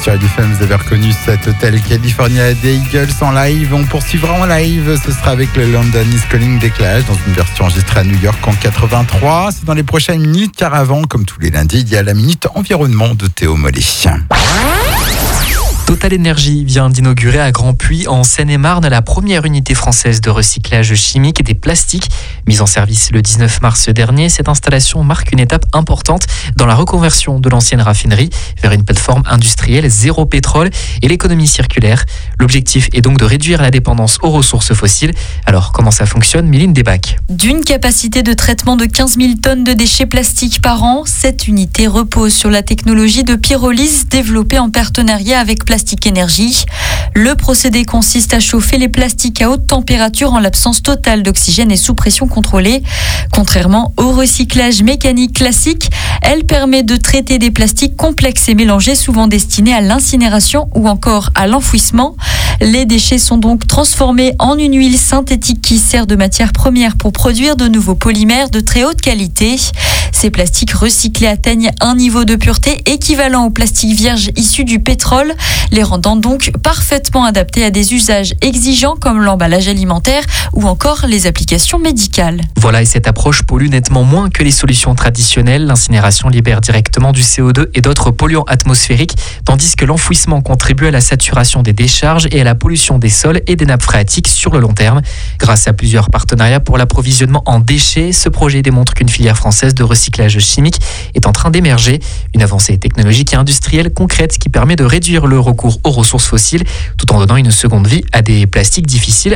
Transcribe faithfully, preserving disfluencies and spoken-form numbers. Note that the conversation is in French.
sur L F M, vous avez reconnu cet hôtel California des Eagles en live. On poursuivra en live, ce sera avec le London is Calling des Clash dans une version enregistrée à New York en quatre-vingt-trois. C'est dans les prochaines minutes, car avant, comme tous les lundis, il y a la Minute Environnement de Théo Mollet. Total Energy vient d'inaugurer à Grand-Puy, en Seine-et-Marne, la première unité française de recyclage chimique des plastiques. Mise en service le dix-neuf mars dernier, cette installation marque une étape importante dans la reconversion de l'ancienne raffinerie vers une plateforme industrielle zéro pétrole et l'économie circulaire. L'objectif est donc de réduire la dépendance aux ressources fossiles. Alors, comment ça fonctionne, Méline Desbacs? D'une capacité de traitement de quinze mille tonnes de déchets plastiques par an, cette unité repose sur la technologie de pyrolyse développée en partenariat avec Plastic Énergie. Le procédé consiste à chauffer les plastiques à haute température en l'absence totale d'oxygène et sous pression contrôlée. Contrairement au recyclage mécanique classique, elle permet de traiter des plastiques complexes et mélangés, souvent destinés à l'incinération ou encore à l'enfouissement. Les déchets sont donc transformés en une huile synthétique qui sert de matière première pour produire de nouveaux polymères de très haute qualité. Ces plastiques recyclés atteignent un niveau de pureté équivalent au plastique vierge issu du pétrole, les rendant donc parfaitement adaptés à des usages exigeants comme l'emballage alimentaire ou encore les applications médicales. Voilà, et cette approche pollue nettement moins que les solutions traditionnelles. L'incinération libère directement du C O deux et d'autres polluants atmosphériques, tandis que l'enfouissement contribue à la saturation des décharges et à la pollution des sols et des nappes phréatiques sur le long terme. Grâce à plusieurs partenariats pour l'approvisionnement en déchets, ce projet démontre qu'une filière française de recyclage chimique est en train d'émerger. Une avancée technologique et industrielle concrète qui permet de réduire le recours aux ressources fossiles tout en donnant une seconde vie à des plastiques difficiles